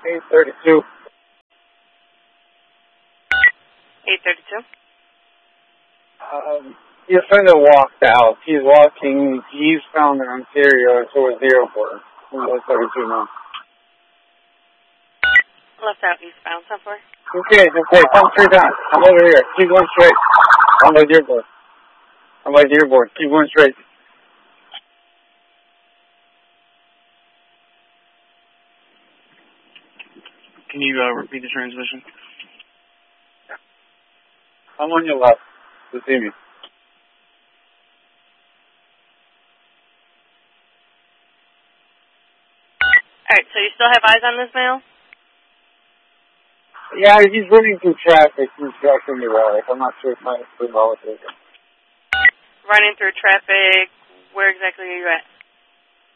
832. 832. Your friend that walked out. He's walking eastbound in Ontario towards the airport. 832 now. Left out eastbound, 10-4. Okay. Come straight down. I'm over here. Keep going straight. I'm by the airport. Keep going straight. Can you repeat the transmission? I'm on your left. To see me. Alright, so you still have eyes on this male? Yeah, he's running through traffic. He's crossing the road. I'm not sure if my relative. Running through traffic. Where exactly are you at?